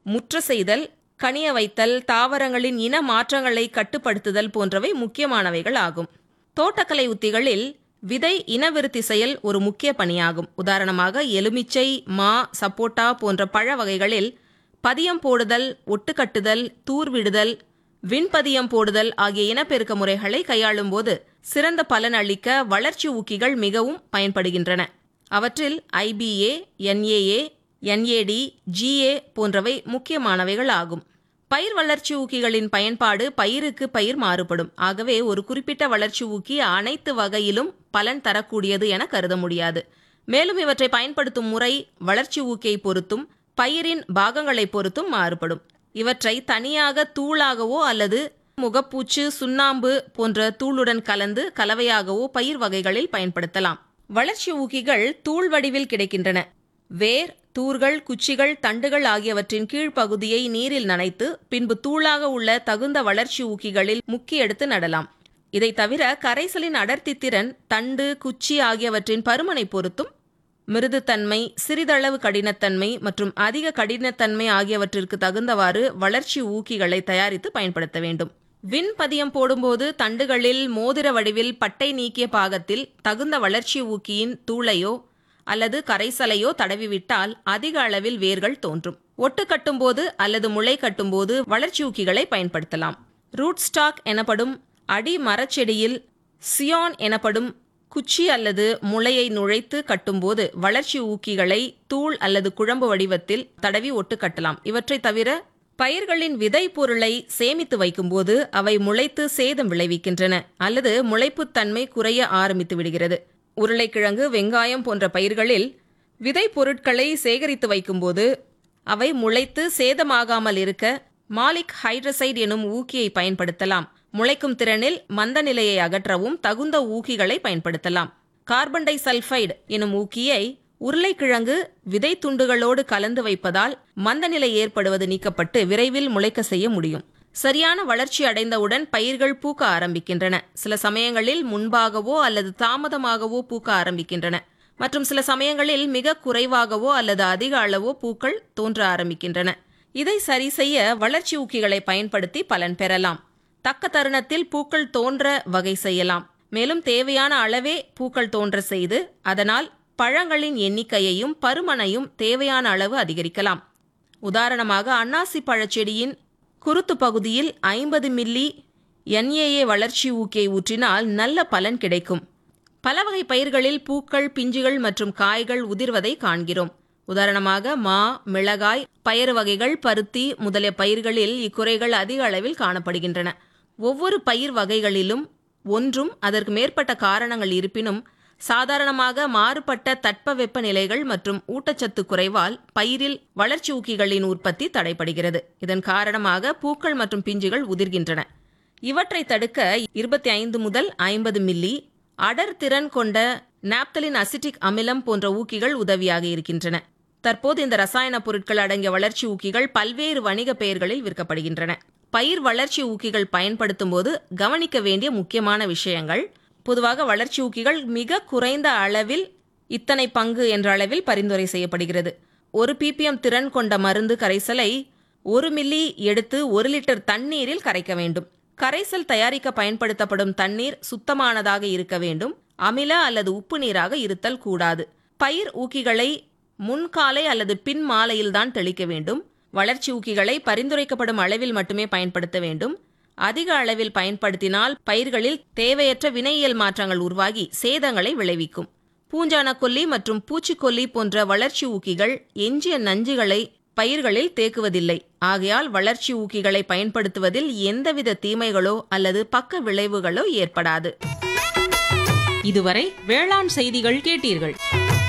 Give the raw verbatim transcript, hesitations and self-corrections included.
முற்று செய்தல், கனிய வைத்தல், தாவரங்களின் இன மாற்றங்களை கட்டுப்படுத்துதல் போன்றவை முக்கியமானவைகள் ஆகும். தோட்டக்கலை உத்திகளில் விதை இனவிருத்தி செயல் ஒரு முக்கிய பணியாகும். உதாரணமாக எலுமிச்சை, மா, சப்போட்டா போன்ற பழ வகைகளில் பதியம் போடுதல், ஒட்டுக்கட்டுதல், தூர்விடுதல், விண்பதியம் போடுதல் ஆகிய இனப்பெருக்க முறைகளை கையாளும் போது சிறந்த பலன் அளிக்க வளர்ச்சி ஊக்கிகள் மிகவும் பயன்படுகின்றன. அவற்றில் ஐபிஏ, என்ஏஏ, என்ஏடி, ஜிஏ போன்றவை முக்கியமானவைகள் ஆகும். பயிர் வளர்ச்சி ஊக்கிகளின் பயன்பாடு பயிருக்கு பயிர் மாறுபடும். ஆகவே ஒரு குறிப்பிட்ட வளர்ச்சி ஊக்கி அனைத்து வகையிலும் பலன் தரக்கூடியது என கருத முடியாது. மேலும் இவற்றை பயன்படுத்தும் முறை வளர்ச்சி ஊக்கியை பொறுத்தும் பயிரின் பாகங்களை பொறுத்தும் மாறுபடும். இவற்றை தனியாக தூளாகவோ அல்லது முகப்பூச்சு, சுண்ணாம்பு போன்ற தூளுடன் கலந்து கலவையாகவோ பயிர் வகைகளில் பயன்படுத்தலாம். வளர்ச்சி ஊக்கிகள் தூள் வடிவில் கிடைக்கின்றன. வேர், தூர்கள், குச்சிகள், தண்டுகள் ஆகியவற்றின் கீழ்ப்பகுதியை நீரில் நனைத்து பின்பு தூளாக உள்ள தகுந்த வளர்ச்சி ஊக்கிகளில் முக்கி எடுத்து நடலாம். இதை தவிர கரைசலின் அடர்த்தி திறன், தண்டு, குச்சி ஆகியவற்றின் பருமனை பொறுத்தும் மிருதுத்தன்மை, சிறிதளவு கடினத்தன்மை மற்றும் அதிக கடினத்தன்மை ஆகியவற்றிற்கு தகுந்தவாறு வளர்ச்சி ஊக்கிகளை தயாரித்து பயன்படுத்த வேண்டும். விண்பதியம் போடும்போது தண்டுகளில் மோதிர வடிவில் பட்டை நீக்கிய பாகத்தில் தகுந்த வளர்ச்சி ஊக்கியின் தூளையோ அல்லது கரைசலையோ தடவிவிட்டால் அதிக அளவில் வேர்கள் தோன்றும். ஒட்டு கட்டும்போது அல்லது முளை கட்டும்போது வளர்ச்சி ஊக்கிகளை பயன்படுத்தலாம். ரூட் ஸ்டாக் எனப்படும் அடி மரச்செடியில் சியான் எனப்படும் குச்சி அல்லது முளையை நுழைத்து கட்டும்போது வளர்ச்சி ஊக்கிகளை தூள் அல்லது குழம்பு வடிவத்தில் தடவி ஒட்டு கட்டலாம். இவற்றை தவிர பயிர்களின் விதை பொருளை சேமித்து வைக்கும்போது அவை முளைத்து சேதம் விளைவிக்கின்றன அல்லது முளைப்புத்தன்மை குறைய ஆரம்பித்து விடுகிறது. உருளைக்கிழங்கு, வெங்காயம் போன்ற பயிர்களில் விதை பொருட்களை சேகரித்து வைக்கும்போது அவை முளைத்து சேதமாகாமல் இருக்க மாலிக் ஹைட்ரசைடு எனும் ஊக்கியை பயன்படுத்தலாம். முளைக்கும் திறனில் மந்த நிலையை அகற்றவும் தகுந்த ஊக்கிகளை பயன்படுத்தலாம். கார்பன் டை சல்பைடு எனும் ஊக்கியை உருளைக்கிழங்கு விதை துண்டுகளோடு கலந்து வைப்பதால் மந்த நிலை ஏற்படுவது நீக்கப்பட்டு விரைவில் முளைக்க செய்ய முடியும். சரியான வளர்ச்சி அடைந்தவுடன் பயிர்கள் பூக்க ஆரம்பிக்கின்றன. சில சமயங்களில் முன்பாகவோ அல்லது தாமதமாகவோ பூக்க ஆரம்பிக்கின்றன மற்றும் சில சமயங்களில் மிக குறைவாகவோ அல்லது அதிக அளவோ பூக்கள் தோன்ற ஆரம்பிக்கின்றன. இதை சரி செய்ய வளர்ச்சி ஊக்கிகளை பயன்படுத்தி பலன் பெறலாம். தக்க தருணத்தில் பூக்கள் தோன்ற வகை செய்யலாம். மேலும் தேவையான அளவே பூக்கள் தோன்ற செய்து அதனால் பழங்களின் எண்ணிக்கையையும் பருமனையும் தேவையான அளவு அதிகரிக்கலாம். உதாரணமாக அன்னாசி பழச்செடியின் குருத்து பகுதியில் ஐம்பது மில்லி என்ஏஏ வளர்ச்சி ஊக்கியை ஊற்றினால் நல்ல பலன் கிடைக்கும். பல வகை பயிர்களில் பூக்கள், பிஞ்சுகள் மற்றும் காய்கள் உதிர்வதை காண்கிறோம். உதாரணமாக மா, மிளகாய், பயறு வகைகள், பருத்தி முதலிய பயிர்களில் இக்குறைகள் அதிக அளவில் காணப்படுகின்றன. ஒவ்வொரு பயிர் வகைகளிலும் ஒன்றும் அதற்கு மேற்பட்ட காரணங்கள் இருப்பினும் சாதாரணமாக மாறுபட்ட தட்பவெப்ப நிலைகள் மற்றும் ஊட்டச்சத்து குறைவால் பயிரில் வளர்ச்சி ஊக்கிகளின் உற்பத்தி தடைபடுகிறது. இதன் காரணமாக பூக்கள் மற்றும் பிஞ்சுகள் உதிர்கின்றன. இவற்றை தடுக்க இருபத்தி ஐந்து முதல் ஐம்பது மில்லி அடர் திறன் கொண்ட நாப்தலின் அசிட்டிக் அமிலம் போன்ற ஊக்கிகள் உதவியாக இருக்கின்றன. தற்போது இந்த ரசாயன பொருட்கள் அடங்கிய வளர்ச்சி ஊக்கிகள் பல்வேறு வணிக பெயர்களில் விற்கப்படுகின்றன. பயிர் வளர்ச்சி ஊக்கிகள் பயன்படுத்தும் போது கவனிக்க வேண்டிய முக்கியமான விஷயங்கள்: பொதுவாக வளர்ச்சி ஊக்கிகள் மிக குறைந்த அளவில் இத்தனை பங்கு என்ற அளவில் பரிந்துரை செய்யப்படுகிறது. ஒரு பிபிஎம் திறன் கொண்ட மருந்து கரைசலை ஒரு மில்லி எடுத்து ஒரு லிட்டர் தண்ணீரில் கரைக்க வேண்டும். கரைசல் தயாரிக்க பயன்படுத்தப்படும் தண்ணீர் சுத்தமானதாக இருக்க வேண்டும். அமில அல்லது உப்பு நீராக இருத்தல் கூடாது. பயிர் ஊக்கிகளை முன்காலை அல்லது பின் மாலையில்தான் தெளிக்க வேண்டும். வளர்ச்சி ஊக்கிகளை பரிந்துரைக்கப்படும் அளவில் மட்டுமே பயன்படுத்த வேண்டும். அதிக அளவில் பயன்படுத்தினால் பயிர்களில் தேவையற்ற வினையியல் மாற்றங்கள் உருவாகி சேதங்களை விளைவிக்கும். பூஞ்சான கொல்லி மற்றும் பூச்சிக்கொல்லி போன்ற வளர்ச்சி ஊக்கிகள் எஞ்சிய நஞ்சுகளை பயிர்களில் தேக்குவதில்லை. ஆகையால் வளர்ச்சி ஊக்கிகளை பயன்படுத்துவதில் எந்தவித தீமைகளோ அல்லது பக்க விளைவுகளோ ஏற்படாது. இதுவரை வேளாண் செய்திகள் கேட்டீர்கள்.